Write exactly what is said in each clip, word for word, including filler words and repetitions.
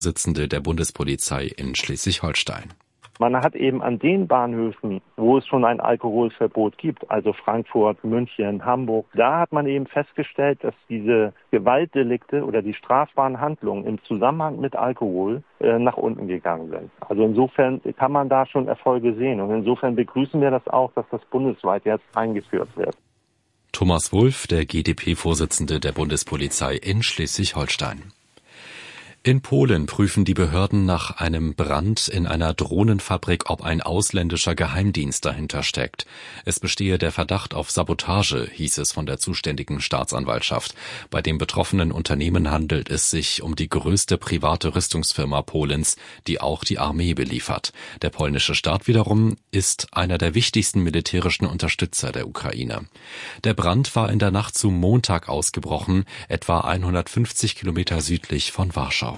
Vorsitzende der Bundespolizei in Schleswig-Holstein. Man hat eben an den Bahnhöfen, wo es schon ein Alkoholverbot gibt, also Frankfurt, München, Hamburg, da hat man eben festgestellt, dass diese Gewaltdelikte oder die strafbaren Handlungen im Zusammenhang mit Alkohol äh, nach unten gegangen sind. Also insofern kann man da schon Erfolge sehen und insofern begrüßen wir das auch, dass das bundesweit jetzt eingeführt wird. Thomas Wulff, der G d P-Vorsitzende der Bundespolizei in Schleswig-Holstein. In Polen prüfen die Behörden nach einem Brand in einer Drohnenfabrik, ob ein ausländischer Geheimdienst dahinter steckt. Es bestehe der Verdacht auf Sabotage, hieß es von der zuständigen Staatsanwaltschaft. Bei dem betroffenen Unternehmen handelt es sich um die größte private Rüstungsfirma Polens, die auch die Armee beliefert. Der polnische Staat wiederum ist einer der wichtigsten militärischen Unterstützer der Ukraine. Der Brand war in der Nacht zum Montag ausgebrochen, etwa hundertfünfzig Kilometer südlich von Warschau.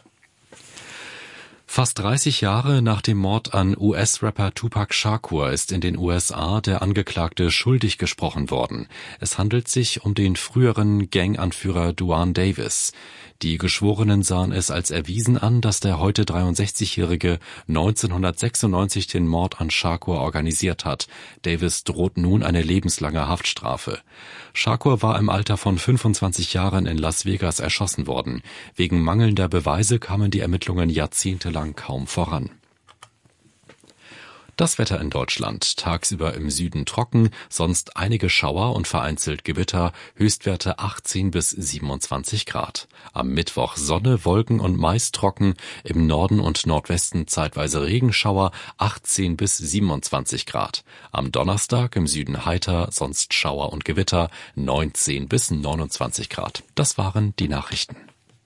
Fast dreißig Jahre nach dem Mord an U S-Rapper Tupac Shakur ist in den U S A der Angeklagte schuldig gesprochen worden. Es handelt sich um den früheren Ganganführer Duane Davis. Die Geschworenen sahen es als erwiesen an, dass der heute dreiundsechzigjährige neunzehnhundertsechsundneunzig den Mord an Shakur organisiert hat. Davis droht nun eine lebenslange Haftstrafe. Shakur war im Alter von fünfundzwanzig Jahren in Las Vegas erschossen worden. Wegen mangelnder Beweise kamen die Ermittlungen jahrzehntelang kaum voran. Das Wetter in Deutschland. Tagsüber im Süden trocken, sonst einige Schauer und vereinzelt Gewitter, Höchstwerte achtzehn bis siebenundzwanzig Grad. Am Mittwoch Sonne, Wolken und meist trocken, im Norden und Nordwesten zeitweise Regenschauer, achtzehn bis siebenundzwanzig Grad. Am Donnerstag im Süden heiter, sonst Schauer und Gewitter, neunzehn bis neunundzwanzig Grad. Das waren die Nachrichten.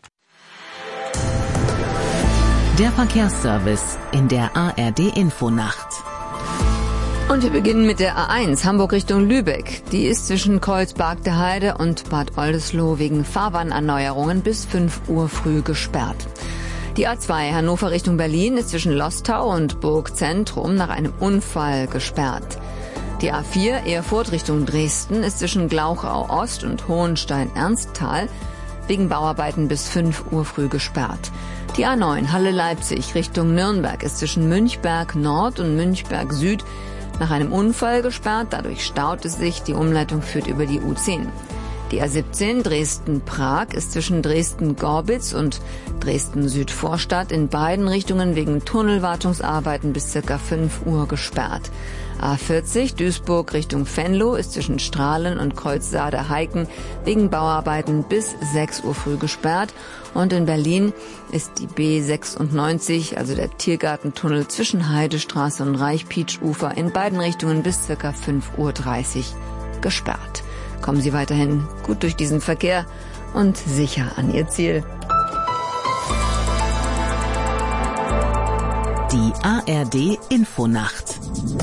Der Verkehrsservice in der A R D-Infonacht. Und wir beginnen mit der A eins, Hamburg Richtung Lübeck. Die ist zwischen Kreuzberg der Heide und Bad Oldesloe wegen Fahrbahnerneuerungen bis fünf Uhr früh gesperrt. Die A zwei, Hannover Richtung Berlin, ist zwischen Lostau und Burgzentrum nach einem Unfall gesperrt. Die A vier, Erfurt Richtung Dresden, ist zwischen Glauchau Ost und Hohenstein-Ernsthal wegen Bauarbeiten bis fünf Uhr früh gesperrt. Die A neun, Halle-Leipzig Richtung Nürnberg, ist zwischen Münchberg Nord und Münchberg Süd nach einem Unfall gesperrt. Dadurch staut es sich. Die Umleitung führt über die U zehn. Die A siebzehn, Dresden-Prag, ist zwischen Dresden-Gorbitz und Dresden-Südvorstadt in beiden Richtungen wegen Tunnelwartungsarbeiten bis circa fünf Uhr gesperrt. A vierzig, Duisburg Richtung Venlo, ist zwischen Strahlen und Kreuzsaader-Heiken wegen Bauarbeiten bis sechs Uhr früh gesperrt. Und in Berlin ist die B sechsundneunzig, also der Tiergartentunnel zwischen Heidestraße und Reichpietsch-Ufer in beiden Richtungen bis circa fünf Uhr dreißig gesperrt. Kommen Sie weiterhin gut durch diesen Verkehr und sicher an Ihr Ziel. Die A R D-Infonacht.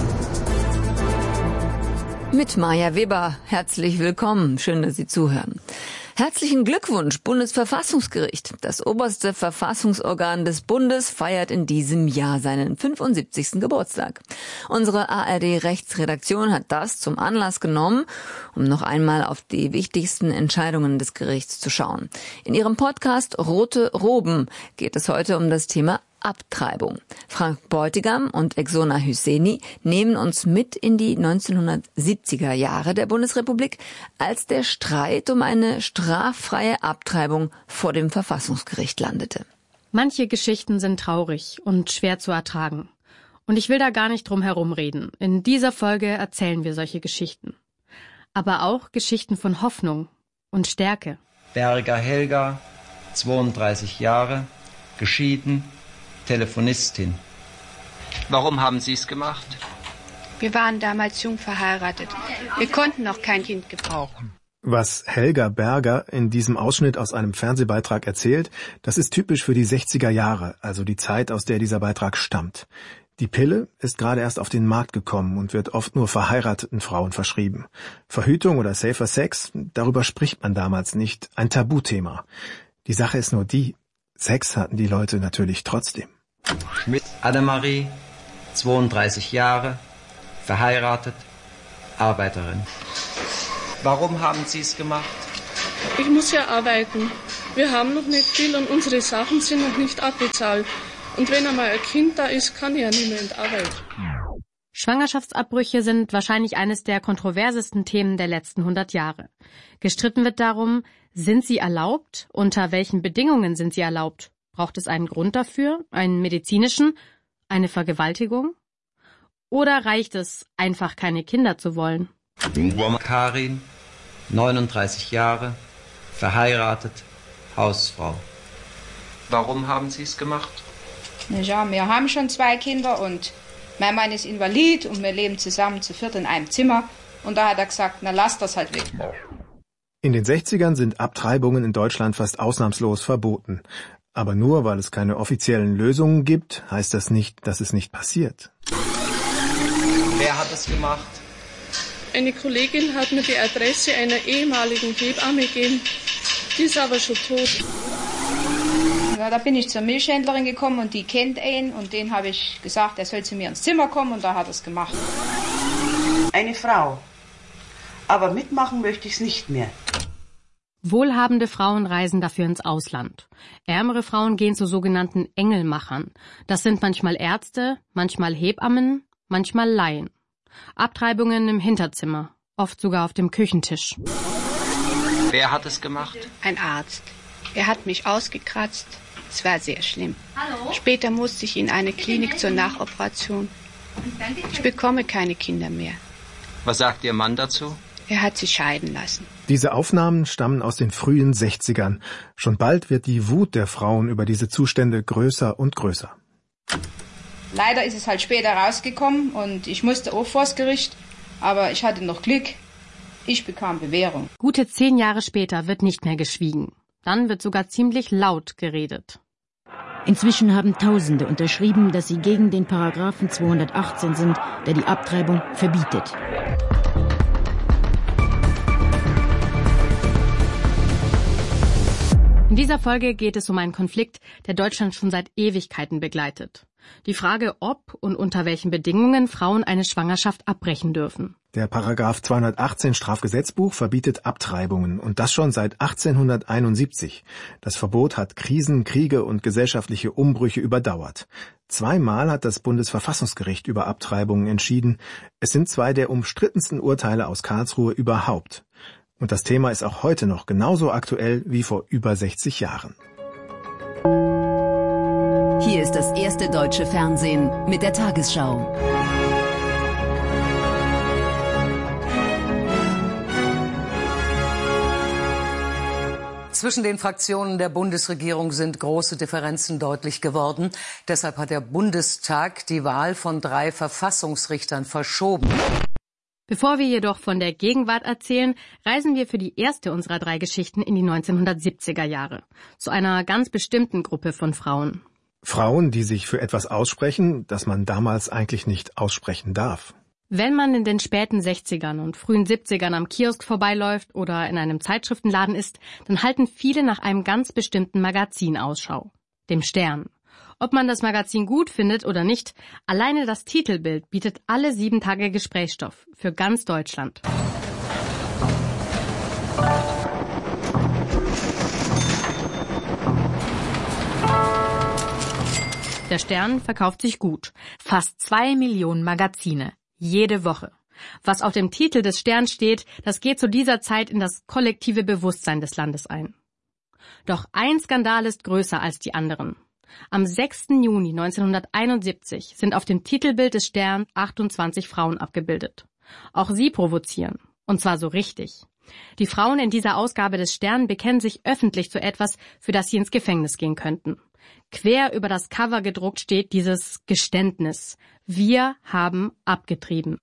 Mit Maja Weber. Herzlich willkommen. Schön, dass Sie zuhören. Herzlichen Glückwunsch, Bundesverfassungsgericht. Das oberste Verfassungsorgan des Bundes feiert in diesem Jahr seinen fünfundsiebzigsten Geburtstag. Unsere A R D-Rechtsredaktion hat das zum Anlass genommen, um noch einmal auf die wichtigsten Entscheidungen des Gerichts zu schauen. In ihrem Podcast Rote Roben geht es heute um das Thema Abtreibung. Frank Beutigam und Exona Hüseni nehmen uns mit in die neunzehnhundertsiebziger Jahre der Bundesrepublik, als der Streit um eine straffreie Abtreibung vor dem Verfassungsgericht landete. Manche Geschichten sind traurig und schwer zu ertragen. Und ich will da gar nicht drum herum reden. In dieser Folge erzählen wir solche Geschichten. Aber auch Geschichten von Hoffnung und Stärke. Berger Helga, zweiunddreißig Jahre, geschieden, Telefonistin. Warum haben Sie es gemacht? Wir waren damals jung verheiratet. Wir konnten noch kein Kind gebrauchen. Was Helga Berger in diesem Ausschnitt aus einem Fernsehbeitrag erzählt, das ist typisch für die sechziger Jahre, also die Zeit, aus der dieser Beitrag stammt. Die Pille ist gerade erst auf den Markt gekommen und wird oft nur verheirateten Frauen verschrieben. Verhütung oder Safer Sex, darüber spricht man damals nicht, ein Tabuthema. Die Sache ist nur die, Sex hatten die Leute natürlich trotzdem. Schmidt Annemarie, zweiunddreißig Jahre, verheiratet, Arbeiterin. Warum haben Sie es gemacht? Ich muss ja arbeiten. Wir haben noch nicht viel und unsere Sachen sind noch nicht abbezahlt. Und wenn einmal ein Kind da ist, kann ich ja nicht mehr in die Arbeit. Schwangerschaftsabbrüche sind wahrscheinlich eines der kontroversesten Themen der letzten hundert Jahre. Gestritten wird darum, sind sie erlaubt? Unter welchen Bedingungen sind sie erlaubt? Braucht es einen Grund dafür, einen medizinischen, eine Vergewaltigung? Oder reicht es, einfach keine Kinder zu wollen? Karin, neununddreißig Jahre, verheiratet, Hausfrau. Warum haben Sie es gemacht? Ja, wir haben schon zwei Kinder und mein Mann ist invalid und wir leben zusammen zu viert in einem Zimmer. Und da hat er gesagt, na lass das halt weg. In den sechzigern sind Abtreibungen in Deutschland fast ausnahmslos verboten. Aber nur weil es keine offiziellen Lösungen gibt, heißt das nicht, dass es nicht passiert. Wer hat es gemacht? Eine Kollegin hat mir die Adresse einer ehemaligen Hebamme gegeben. Die ist aber schon tot. Ja, da bin ich zur Milchhändlerin gekommen und die kennt ihn und den habe ich gesagt, er soll zu mir ins Zimmer kommen und da hat er es gemacht. Eine Frau. Aber mitmachen möchte ich es nicht mehr. Wohlhabende Frauen reisen dafür ins Ausland. Ärmere Frauen gehen zu sogenannten Engelmachern. Das sind manchmal Ärzte, manchmal Hebammen, manchmal Laien. Abtreibungen im Hinterzimmer, oft sogar auf dem Küchentisch. Wer hat es gemacht? Ein Arzt. Er hat mich ausgekratzt. Es war sehr schlimm. Hallo? Später musste ich in eine Klinik zur Nachoperation. Ich bekomme keine Kinder mehr. Was sagt Ihr Mann dazu? Er hat sich scheiden lassen. Diese Aufnahmen stammen aus den frühen sechzigern. Schon bald wird die Wut der Frauen über diese Zustände größer und größer. Leider ist es halt später rausgekommen und ich musste auch vors Gericht. Aber ich hatte noch Glück. Ich bekam Bewährung. Gute zehn Jahre später wird nicht mehr geschwiegen. Dann wird sogar ziemlich laut geredet. Inzwischen haben Tausende unterschrieben, dass sie gegen den Paragraphen zweihundertachtzehn sind, der die Abtreibung verbietet. In dieser Folge geht es um einen Konflikt, der Deutschland schon seit Ewigkeiten begleitet. Die Frage, ob und unter welchen Bedingungen Frauen eine Schwangerschaft abbrechen dürfen. Der Paragraph zweihundertachtzehn Strafgesetzbuch verbietet Abtreibungen und das schon seit achtzehnhunderteinundsiebzig. Das Verbot hat Krisen, Kriege und gesellschaftliche Umbrüche überdauert. Zweimal hat das Bundesverfassungsgericht über Abtreibungen entschieden. Es sind zwei der umstrittensten Urteile aus Karlsruhe überhaupt. Und das Thema ist auch heute noch genauso aktuell wie vor über sechzig Jahren. Hier ist das erste deutsche Fernsehen mit der Tagesschau. Zwischen den Fraktionen der Bundesregierung sind große Differenzen deutlich geworden. Deshalb hat der Bundestag die Wahl von drei Verfassungsrichtern verschoben. Bevor wir jedoch von der Gegenwart erzählen, reisen wir für die erste unserer drei Geschichten in die neunzehnhundertsiebziger Jahre, zu einer ganz bestimmten Gruppe von Frauen. Frauen, die sich für etwas aussprechen, das man damals eigentlich nicht aussprechen darf. Wenn man in den späten sechzigern und frühen siebzigern am Kiosk vorbeiläuft oder in einem Zeitschriftenladen ist, dann halten viele nach einem ganz bestimmten Magazin Ausschau, dem Stern. Ob man das Magazin gut findet oder nicht, alleine das Titelbild bietet alle sieben Tage Gesprächsstoff für ganz Deutschland. Der Stern verkauft sich gut. Fast zwei Millionen Magazine. Jede Woche. Was auf dem Titel des Sterns steht, das geht zu dieser Zeit in das kollektive Bewusstsein des Landes ein. Doch ein Skandal ist größer als die anderen. Am sechsten Juni neunzehnhunderteinundsiebzig sind auf dem Titelbild des Stern achtundzwanzig Frauen abgebildet. Auch sie provozieren. Und zwar so richtig. Die Frauen in dieser Ausgabe des Stern bekennen sich öffentlich zu etwas, für das sie ins Gefängnis gehen könnten. Quer über das Cover gedruckt steht dieses Geständnis. Wir haben abgetrieben.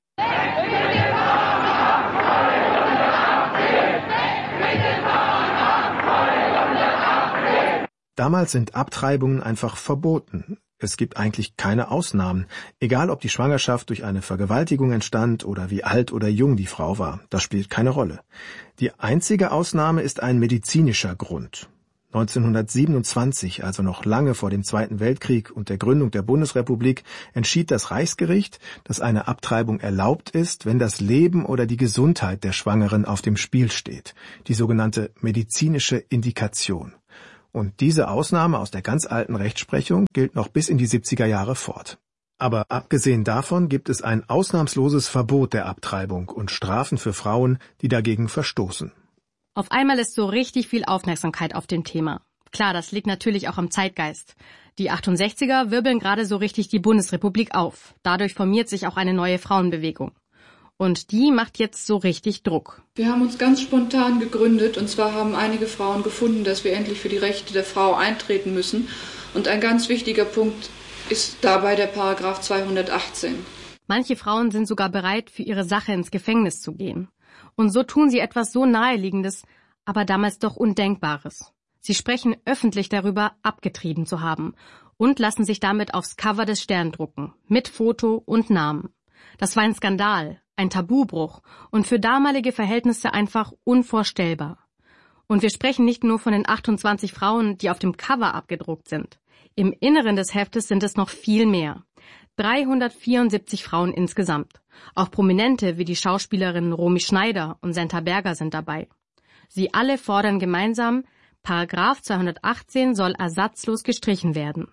Damals sind Abtreibungen einfach verboten. Es gibt eigentlich keine Ausnahmen, egal ob die Schwangerschaft durch eine Vergewaltigung entstand oder wie alt oder jung die Frau war. Das spielt keine Rolle. Die einzige Ausnahme ist ein medizinischer Grund. neunzehnhundertsiebenundzwanzig, also noch lange vor dem Zweiten Weltkrieg und der Gründung der Bundesrepublik, entschied das Reichsgericht, dass eine Abtreibung erlaubt ist, wenn das Leben oder die Gesundheit der Schwangeren auf dem Spiel steht, die sogenannte medizinische Indikation. Und diese Ausnahme aus der ganz alten Rechtsprechung gilt noch bis in die siebziger Jahre fort. Aber abgesehen davon gibt es ein ausnahmsloses Verbot der Abtreibung und Strafen für Frauen, die dagegen verstoßen. Auf einmal ist so richtig viel Aufmerksamkeit auf dem Thema. Klar, das liegt natürlich auch am Zeitgeist. Die achtundsechziger wirbeln gerade so richtig die Bundesrepublik auf. Dadurch formiert sich auch eine neue Frauenbewegung. Und die macht jetzt so richtig Druck. Wir haben uns ganz spontan gegründet, und zwar haben einige Frauen gefunden, dass wir endlich für die Rechte der Frau eintreten müssen. Und ein ganz wichtiger Punkt ist dabei der Paragraph zweihundertachtzehn. Manche Frauen sind sogar bereit, für ihre Sache ins Gefängnis zu gehen. Und so tun sie etwas so Naheliegendes, aber damals doch Undenkbares. Sie sprechen öffentlich darüber, abgetrieben zu haben und lassen sich damit aufs Cover des Stern drucken, mit Foto und Namen. Das war ein Skandal, ein Tabubruch und für damalige Verhältnisse einfach unvorstellbar. Und wir sprechen nicht nur von den achtundzwanzig Frauen, die auf dem Cover abgedruckt sind. Im Inneren des Heftes sind es noch viel mehr. dreihundertvierundsiebzig Frauen insgesamt. Auch Prominente wie die Schauspielerinnen Romy Schneider und Senta Berger sind dabei. Sie alle fordern gemeinsam, Paragraph zweihundertachtzehn soll ersatzlos gestrichen werden.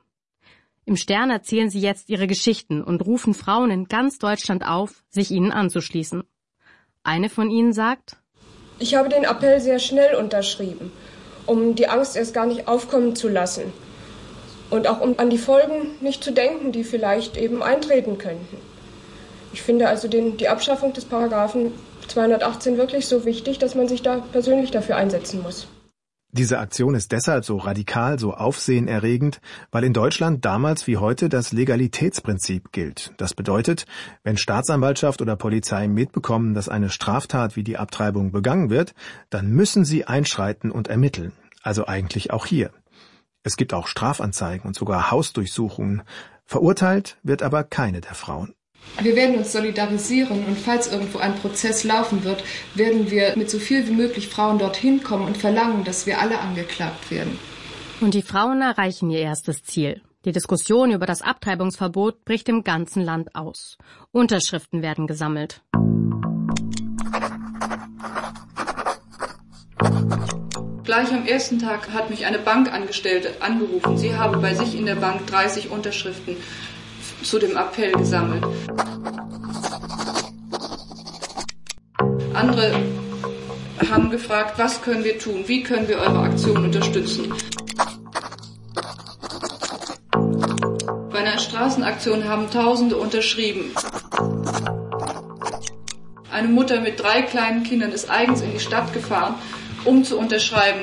Im Stern erzählen sie jetzt ihre Geschichten und rufen Frauen in ganz Deutschland auf, sich ihnen anzuschließen. Eine von ihnen sagt: Ich habe den Appell sehr schnell unterschrieben, um die Angst erst gar nicht aufkommen zu lassen. Und auch um an die Folgen nicht zu denken, die vielleicht eben eintreten könnten. Ich finde also den, die Abschaffung des Paragraphen zweihundertachtzehn wirklich so wichtig, dass man sich da persönlich dafür einsetzen muss. Diese Aktion ist deshalb so radikal, so aufsehenerregend, weil in Deutschland damals wie heute das Legalitätsprinzip gilt. Das bedeutet, wenn Staatsanwaltschaft oder Polizei mitbekommen, dass eine Straftat wie die Abtreibung begangen wird, dann müssen sie einschreiten und ermitteln. Also eigentlich auch hier. Es gibt auch Strafanzeigen und sogar Hausdurchsuchungen. Verurteilt wird aber keine der Frauen. Wir werden uns solidarisieren und falls irgendwo ein Prozess laufen wird, werden wir mit so viel wie möglich Frauen dorthin kommen und verlangen, dass wir alle angeklagt werden. Und die Frauen erreichen ihr erstes Ziel. Die Diskussion über das Abtreibungsverbot bricht im ganzen Land aus. Unterschriften werden gesammelt. Gleich am ersten Tag hat mich eine Bankangestellte angerufen. Sie habe bei sich in der Bank dreißig Unterschriften zu dem Appell gesammelt. Andere haben gefragt, was können wir tun? Wie können wir eure Aktion unterstützen? Bei einer Straßenaktion haben Tausende unterschrieben. Eine Mutter mit drei kleinen Kindern ist eigens in die Stadt gefahren, um zu unterschreiben.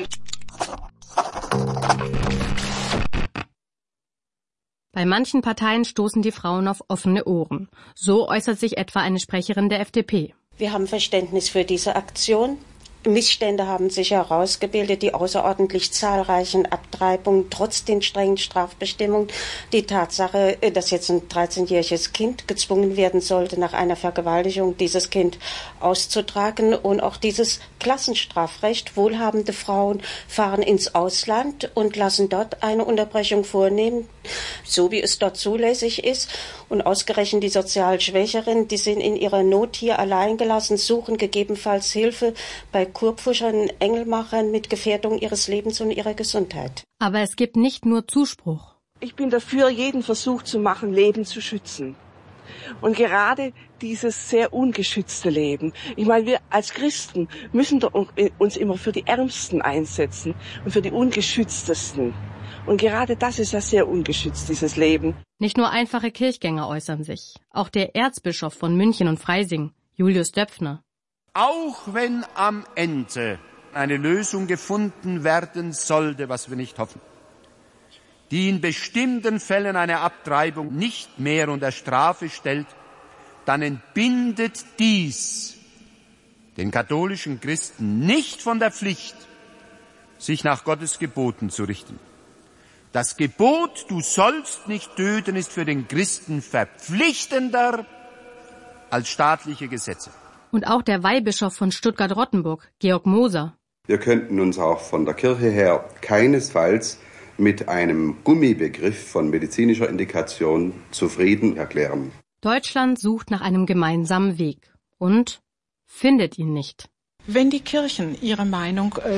Bei manchen Parteien stoßen die Frauen auf offene Ohren. So äußert sich etwa eine Sprecherin der F D P. Wir haben Verständnis für diese Aktion. Missstände haben sich herausgebildet, die außerordentlich zahlreichen Abtreibungen trotz den strengen Strafbestimmungen. Die Tatsache, dass jetzt ein dreizehnjähriges Kind gezwungen werden sollte, nach einer Vergewaltigung dieses Kind auszutragen. Und auch dieses Klassenstrafrecht. Wohlhabende Frauen fahren ins Ausland und lassen dort eine Unterbrechung vornehmen, so wie es dort zulässig ist. Und ausgerechnet die sozial Schwächeren, die sind in ihrer Not hier allein gelassen, suchen gegebenenfalls Hilfe bei Kurpfuschern, Engelmachern mit Gefährdung ihres Lebens und ihrer Gesundheit. Aber es gibt nicht nur Zuspruch. Ich bin dafür, jeden Versuch zu machen, Leben zu schützen. Und gerade dieses sehr ungeschützte Leben. Ich meine, wir als Christen müssen uns immer für die Ärmsten einsetzen und für die ungeschütztesten. Und gerade das ist ja sehr ungeschützt, dieses Leben. Nicht nur einfache Kirchgänger äußern sich. Auch der Erzbischof von München und Freising, Julius Döpfner. Auch wenn am Ende eine Lösung gefunden werden sollte, was wir nicht hoffen, die in bestimmten Fällen eine Abtreibung nicht mehr unter Strafe stellt, dann entbindet dies den katholischen Christen nicht von der Pflicht, sich nach Gottes Geboten zu richten. Das Gebot, du sollst nicht töten, ist für den Christen verpflichtender als staatliche Gesetze. Und auch der Weihbischof von Stuttgart-Rottenburg, Georg Moser. Wir könnten uns auch von der Kirche her keinesfalls mit einem Gummibegriff von medizinischer Indikation zufrieden erklären. Deutschland sucht nach einem gemeinsamen Weg und findet ihn nicht. Wenn die Kirchen ihre Meinung äh,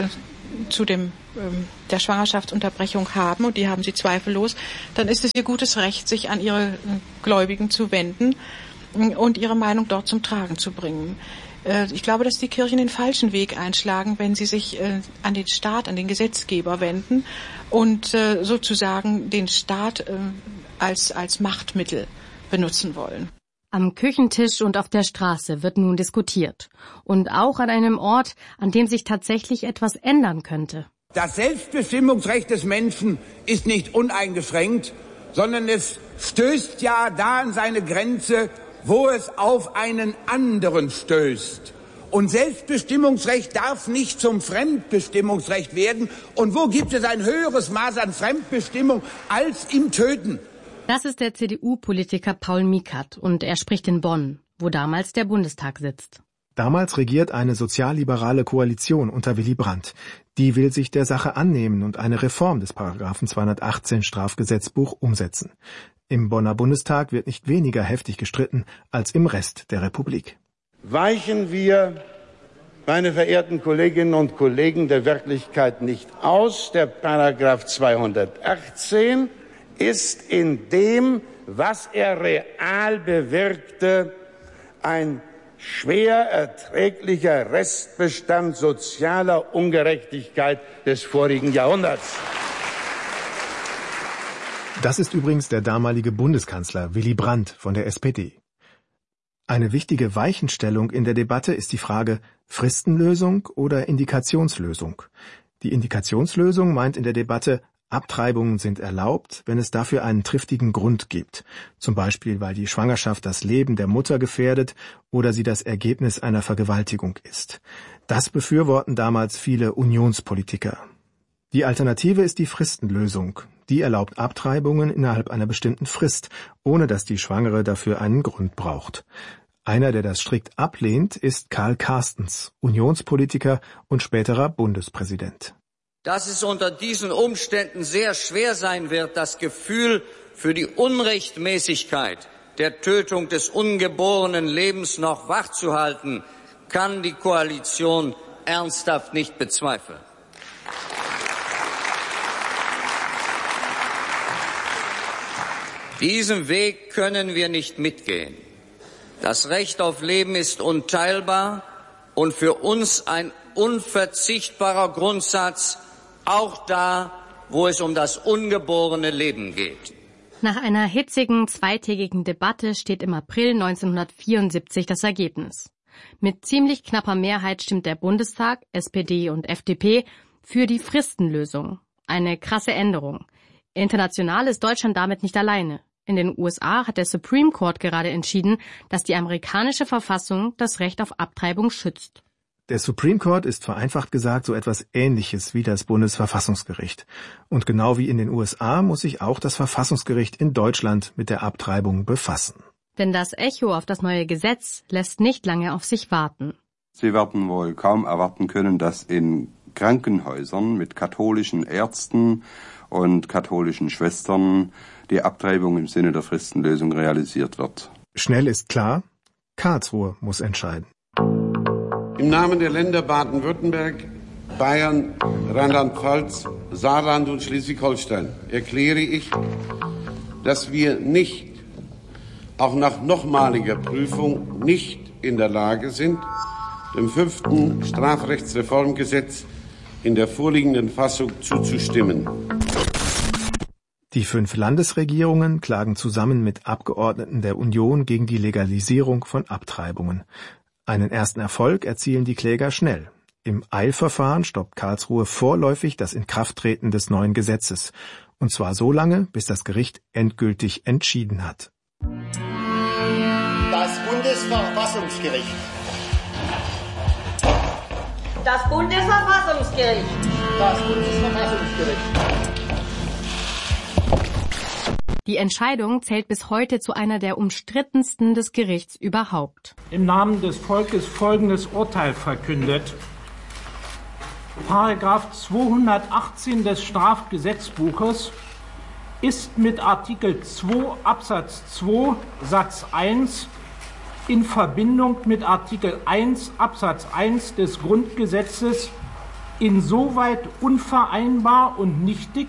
zu dem, ähm, der Schwangerschaftsunterbrechung haben, und die haben sie zweifellos, dann ist es ihr gutes Recht, sich an ihre äh, Gläubigen zu wenden äh, und ihre Meinung dort zum Tragen zu bringen. Äh, ich glaube, dass die Kirchen den falschen Weg einschlagen, wenn sie sich äh, an den Staat, an den Gesetzgeber wenden und äh, sozusagen den Staat äh, als, als Machtmittel benutzen wollen. Am Küchentisch und auf der Straße wird nun diskutiert. Und auch an einem Ort, an dem sich tatsächlich etwas ändern könnte. Das Selbstbestimmungsrecht des Menschen ist nicht uneingeschränkt, sondern es stößt ja da an seine Grenze, wo es auf einen anderen stößt. Und Selbstbestimmungsrecht darf nicht zum Fremdbestimmungsrecht werden. Und wo gibt es ein höheres Maß an Fremdbestimmung als im Töten? Das ist der C D U-Politiker Paul Mikat, und er spricht in Bonn, wo damals der Bundestag sitzt. Damals regiert eine sozialliberale Koalition unter Willy Brandt. Die will sich der Sache annehmen und eine Reform des Paragraphen zweihundertachtzehn Strafgesetzbuch umsetzen. Im Bonner Bundestag wird nicht weniger heftig gestritten als im Rest der Republik. Weichen wir, meine verehrten Kolleginnen und Kollegen, der Wirklichkeit nicht aus. Der Paragraph zweihundertachtzehn ist in dem, was er real bewirkte, ein schwer erträglicher Restbestand sozialer Ungerechtigkeit des vorigen Jahrhunderts. Das ist übrigens der damalige Bundeskanzler Willy Brandt von der S P D. Eine wichtige Weichenstellung in der Debatte ist die Frage Fristenlösung oder Indikationslösung. Die Indikationslösung meint in der Debatte, Abtreibungen sind erlaubt, wenn es dafür einen triftigen Grund gibt, zum Beispiel weil die Schwangerschaft das Leben der Mutter gefährdet oder sie das Ergebnis einer Vergewaltigung ist. Das befürworten damals viele Unionspolitiker. Die Alternative ist die Fristenlösung. Die erlaubt Abtreibungen innerhalb einer bestimmten Frist, ohne dass die Schwangere dafür einen Grund braucht. Einer, der das strikt ablehnt, ist Karl Carstens, Unionspolitiker und späterer Bundespräsident. Dass es unter diesen Umständen sehr schwer sein wird, das Gefühl für die Unrechtmäßigkeit der Tötung des ungeborenen Lebens noch wachzuhalten, kann die Koalition ernsthaft nicht bezweifeln. Diesen Weg können wir nicht mitgehen. Das Recht auf Leben ist unteilbar und für uns ein unverzichtbarer Grundsatz, auch da, wo es um das ungeborene Leben geht. Nach einer hitzigen zweitägigen Debatte steht im April neunzehnhundertvierundsiebzig das Ergebnis. Mit ziemlich knapper Mehrheit stimmt der Bundestag, S P D und F D P, für die Fristenlösung. Eine krasse Änderung. International ist Deutschland damit nicht alleine. In den U S A hat der Supreme Court gerade entschieden, dass die amerikanische Verfassung das Recht auf Abtreibung schützt. Der Supreme Court ist vereinfacht gesagt so etwas Ähnliches wie das Bundesverfassungsgericht. Und genau wie in den U S A muss sich auch das Verfassungsgericht in Deutschland mit der Abtreibung befassen. Denn das Echo auf das neue Gesetz lässt nicht lange auf sich warten. Sie werden wohl kaum erwarten können, dass in Krankenhäusern mit katholischen Ärzten und katholischen Schwestern die Abtreibung im Sinne der Fristenlösung realisiert wird. Schnell ist klar, Karlsruhe muss entscheiden. Im Namen der Länder Baden-Württemberg, Bayern, Rheinland-Pfalz, Saarland und Schleswig-Holstein erkläre ich, dass wir nicht, auch nach nochmaliger Prüfung, nicht in der Lage sind, dem fünften Strafrechtsreformgesetz in der vorliegenden Fassung zuzustimmen. Die fünf Landesregierungen klagen zusammen mit Abgeordneten der Union gegen die Legalisierung von Abtreibungen. Einen ersten Erfolg erzielen die Kläger schnell. Im Eilverfahren stoppt Karlsruhe vorläufig das Inkrafttreten des neuen Gesetzes. Und zwar so lange, bis das Gericht endgültig entschieden hat. Das Bundesverfassungsgericht. Das Bundesverfassungsgericht. Das Bundesverfassungsgericht. Die Entscheidung zählt bis heute zu einer der umstrittensten des Gerichts überhaupt. Im Namen des Volkes folgendes Urteil verkündet. Paragraph zweihundertachtzehn des Strafgesetzbuches ist mit Artikel zwei Absatz zwei Satz eins in Verbindung mit Artikel eins Absatz eins des Grundgesetzes insoweit unvereinbar und nichtig,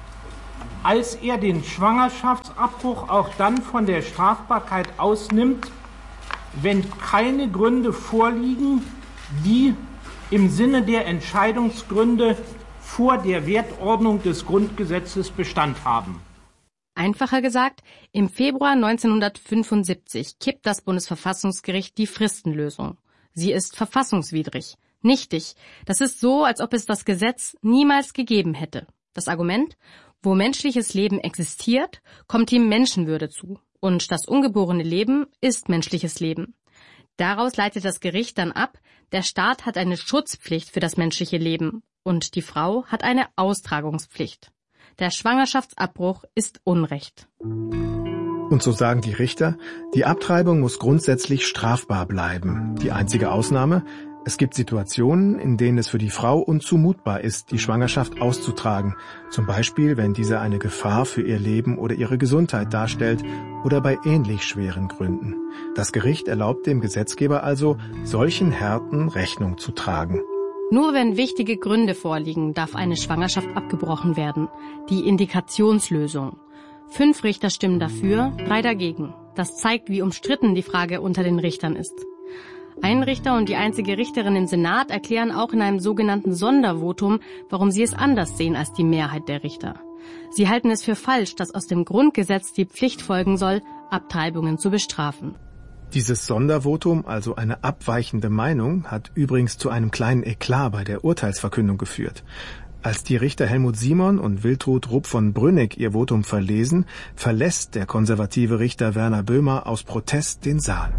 als er den Schwangerschaftsabbruch auch dann von der Strafbarkeit ausnimmt, wenn keine Gründe vorliegen, die im Sinne der Entscheidungsgründe vor der Wertordnung des Grundgesetzes Bestand haben. Einfacher gesagt, im Februar neunzehnhundertfünfundsiebzig kippt das Bundesverfassungsgericht die Fristenlösung. Sie ist verfassungswidrig, nichtig. Das ist so, als ob es das Gesetz niemals gegeben hätte. Das Argument: Wo menschliches Leben existiert, kommt ihm Menschenwürde zu. Und das ungeborene Leben ist menschliches Leben. Daraus leitet das Gericht dann ab, der Staat hat eine Schutzpflicht für das menschliche Leben und die Frau hat eine Austragungspflicht. Der Schwangerschaftsabbruch ist Unrecht. Und so sagen die Richter, die Abtreibung muss grundsätzlich strafbar bleiben. Die einzige Ausnahme: Es gibt Situationen, in denen es für die Frau unzumutbar ist, die Schwangerschaft auszutragen. Zum Beispiel, wenn diese eine Gefahr für ihr Leben oder ihre Gesundheit darstellt oder bei ähnlich schweren Gründen. Das Gericht erlaubt dem Gesetzgeber also, solchen Härten Rechnung zu tragen. Nur wenn wichtige Gründe vorliegen, darf eine Schwangerschaft abgebrochen werden. Die Indikationslösung. Fünf Richter stimmen dafür, drei dagegen. Das zeigt, wie umstritten die Frage unter den Richtern ist. Ein Richter und die einzige Richterin im Senat erklären auch in einem sogenannten Sondervotum, warum sie es anders sehen als die Mehrheit der Richter. Sie halten es für falsch, dass aus dem Grundgesetz die Pflicht folgen soll, Abtreibungen zu bestrafen. Dieses Sondervotum, also eine abweichende Meinung, hat übrigens zu einem kleinen Eklat bei der Urteilsverkündung geführt. Als die Richter Helmut Simon und Wiltrud Rupp von Brünnig ihr Votum verlesen, verlässt der konservative Richter Werner Böhmer aus Protest den Saal.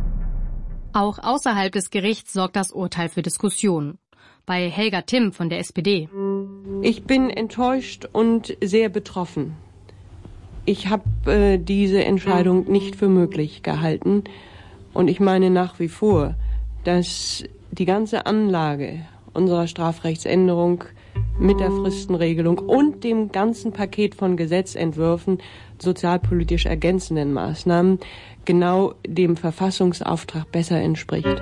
Auch außerhalb des Gerichts sorgt das Urteil für Diskussionen. Bei Helga Timm von der S P D. Ich bin enttäuscht und sehr betroffen. Ich habe äh, diese Entscheidung nicht für möglich gehalten. Und ich meine nach wie vor, dass die ganze Anlage unserer Strafrechtsänderung mit der Fristenregelung und dem ganzen Paket von Gesetzentwürfen, sozialpolitisch ergänzenden Maßnahmen, genau dem Verfassungsauftrag besser entspricht.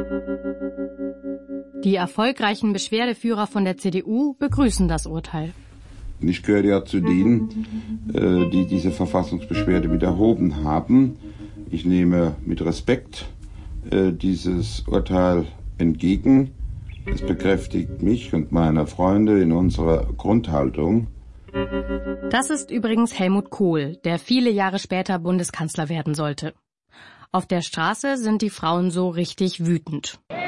Die erfolgreichen Beschwerdeführer von der C D U begrüßen das Urteil. Ich gehöre ja zu denen, äh, die diese Verfassungsbeschwerde mit erhoben haben. Ich nehme mit Respekt äh, dieses Urteil entgegen. Es bekräftigt mich und meine Freunde in unserer Grundhaltung. Das ist übrigens Helmut Kohl, der viele Jahre später Bundeskanzler werden sollte. Auf der Straße sind die Frauen so richtig wütend.